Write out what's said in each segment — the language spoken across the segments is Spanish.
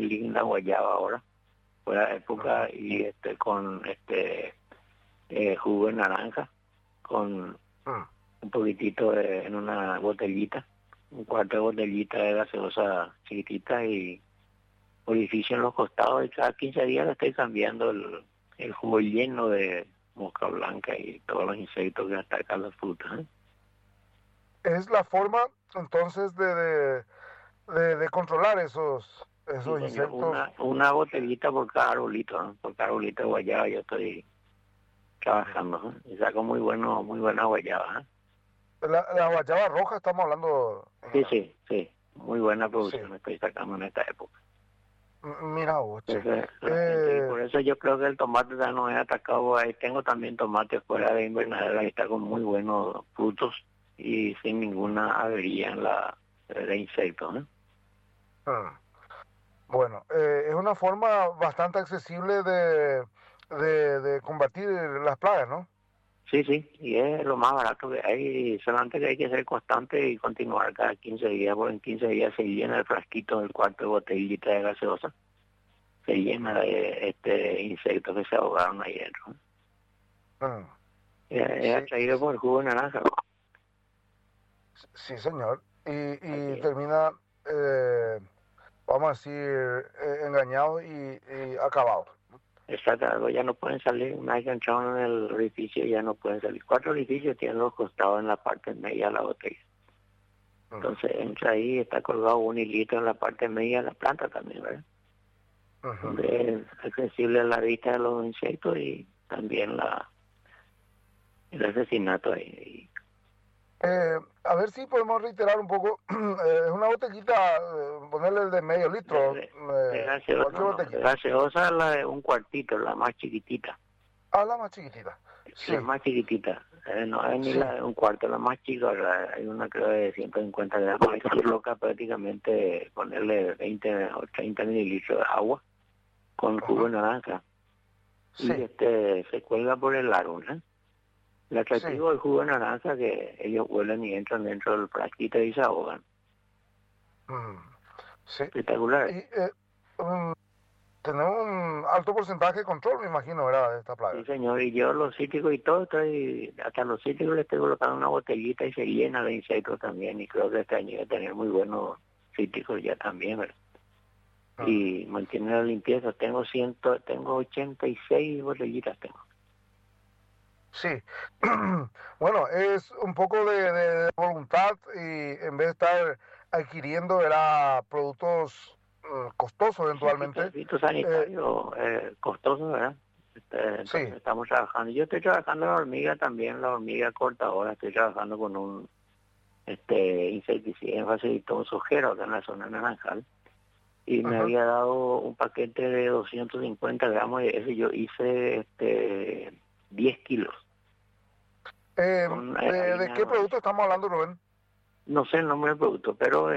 muy linda guayaba ahora, fuera de época, y con jugo de naranja, con un poquitito en una botellita, un cuarto de botellita de gaseosa chiquitita y orificio en los costados, y cada 15 días le estoy cambiando el jugo lleno de mosca blanca y todos los insectos que atacan las frutas. Es la forma entonces de controlar Sí, esos señor, insectos. una botellita por cada arbolito, ¿no? Por cada arbolito de guayaba yo estoy trabajando, ¿no? Y saco muy buena guayaba, ¿eh? La guayaba roja estamos hablando en Sí, general. sí, sí, muy buena Sí. producción estoy sacando en esta época. Mira vos, che. Entonces, la gente, y por eso yo creo que el tomate ya no es atacado. Ahí tengo también tomate fuera de invernadera y está con muy buenos frutos y sin ninguna avería en de insectos, ¿no? mm, Bueno, es una forma bastante accesible de combatir las plagas, ¿no? Sí, sí, y es lo más barato que hay, solamente que hay que ser constante y continuar cada 15 días, porque en 15 días se llena el frasquito del cuarto de botellita de gaseosa, se llena de insectos que se ahogaron ahí dentro, ¿no? Mm, Es Sí, atraído por el jugo de naranja, ¿no? sí, señor. Hay Y que, termina, eh, vamos a decir, engañado y acabado. exacto, algo ya no pueden salir, una vez que entraron en el orificio ya no pueden salir. 4 orificios tienen los costados en la parte media de la botella. Mm, Entonces entra ahí, está colgado un hilito en la parte media de la planta también, ¿verdad? ujú. Donde es accesible a la vista de los insectos y también el asesinato ahí. A ver si podemos reiterar un poco. Es una botellita, ponerle de medio De, litro, de, de gaseosa, cualquier no, de botellita. gaseosa la de un cuartito, la más chiquitita. Ah, la más chiquitita. Sí, La más chiquitita, no es ni sí. la de un cuarto, la más chica, ¿verdad? Hay una creo de 150 gramos, hay que loca prácticamente ponerle 20 o 30 mililitros de agua con jugo Ajá. de naranja y Sí, se cuelga por el árbol, ¿eh? El sí. atractivo del jugo de naranja que ellos huelen y entran dentro del frasquito y se ahogan. Mm, sí. Espectacular. Y mm, tenemos un alto porcentaje de control, me imagino, ¿verdad? De esta Sí, plaga. señor, y yo los cítricos y todo, hasta los cítricos les estoy colocando una botellita y se llena de insectos también, y creo que este año voy a tener muy buenos cítricos ya también, ¿verdad? Mm, Y mantiene la limpieza, tengo 86 botellitas tengo. sí. Bueno, es un poco de voluntad y en vez de estar adquiriendo, ¿verdad? Productos costosos Sí, eventualmente. eh, fitosanitario, costoso, ¿verdad? sí. Entonces estamos trabajando. Yo estoy trabajando en la hormiga también, la hormiga cortadora, estoy trabajando con un insecticida en facilitosojero acá en la zona naranjal. Y me Ujú. había dado un paquete de 250 gramos y ese yo hice 10 kilos con ¿De harina de qué maíz. producto estamos hablando, Rubén? No sé el nombre del producto, pero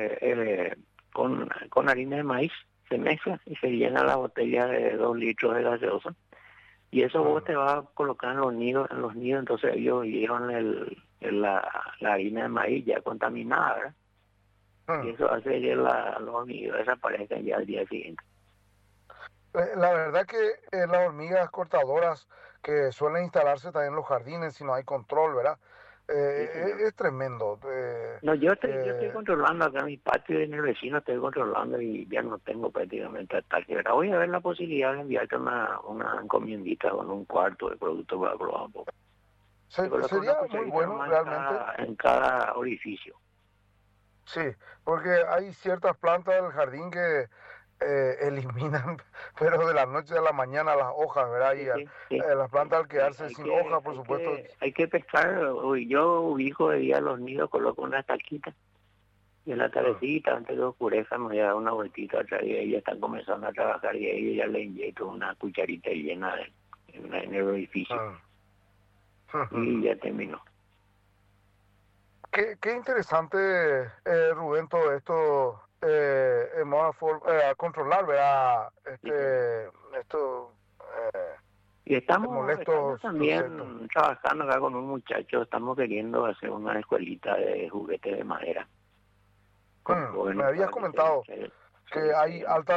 con harina de maíz se mezcla y se llena la botella de 2 litros de gaseosa. Y eso vos Mm, te vas a colocar en los nidos, entonces ellos llevan la harina de maíz ya contaminada, ¿verdad? Y mm. eso hace que los nidos desaparezcan ya al día siguiente. La verdad que las hormigas cortadoras que suelen instalarse también en los jardines si no hay control, ¿verdad? Sí, señor. Es tremendo. No, yo estoy controlando acá en mi patio y en el vecino estoy controlando y ya no tengo prácticamente ataque, ¿verdad? Voy a ver la posibilidad de enviarte una encomiendita con un cuarto de producto para probar un poco. Te coloco una Sería muy cucharita bueno nomás realmente, en cada orificio. sí, porque hay ciertas plantas del jardín que eliminan, pero de la noche a la mañana las hojas, ¿verdad? Sí, Y sí, sí, las sí, plantas al sí. quedarse sin hojas, por supuesto. Hay que pescar. Yo ubico de día a los nidos, coloco una taquita y en la Mm, tardecita, antes de oscurezca, me voy a dar una vueltita atrás y ellos están comenzando a trabajar y ahí ya le inyecto una cucharita llena en el orificio mm. y ya terminó. Qué interesante, Rubén, todo esto en modo a controlar, ¿verdad? Sí, señor. Estos Y estamos molestos insectos. también trabajando acá con un muchacho, estamos queriendo hacer una escuelita de juguetes de madera con Me jóvenes habías para que comentado que se hay vayan. alta